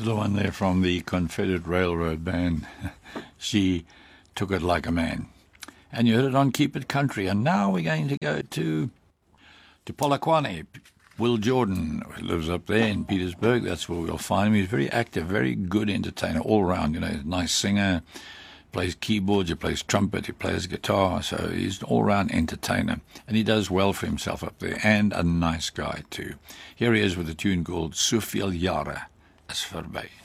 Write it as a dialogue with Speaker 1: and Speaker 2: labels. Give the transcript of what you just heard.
Speaker 1: The one there from the Confederate Railroad Band. She took it like a man. And you heard it on Keep It Country. And now we're going to go to Polokwane. Will Jordan lives up there in Petersburg. That's where we'll find him. He's very active, very good entertainer all around. You know, nice singer, plays keyboards, he plays trumpet, he plays guitar. So he's an all-round entertainer. And he does well for himself up there. And a nice guy too. Here he is with a tune called Soveel Jare is Verby.